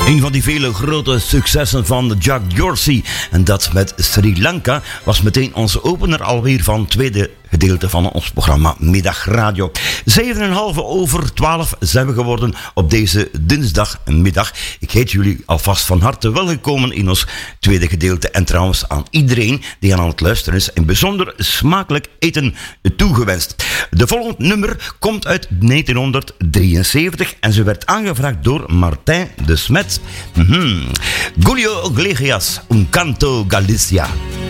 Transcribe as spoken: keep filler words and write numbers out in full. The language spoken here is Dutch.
Een van die vele grote successen van Jack Dorsey. En dat met Sri Lanka was meteen onze opener alweer van het tweede gedeelte van ons programma Middagradio. Zeven en een half over twaalf zijn we geworden op deze dinsdagmiddag. Ik heet jullie alvast van harte welgekomen in ons tweede gedeelte. En trouwens aan iedereen die aan het luisteren is een bijzonder smakelijk eten toegewenst. De volgende nummer komt uit negentien drieënzeventig en ze werd aangevraagd door Martin de Smet. Mm-hmm. Julio Iglesias, Un Canto Galicia.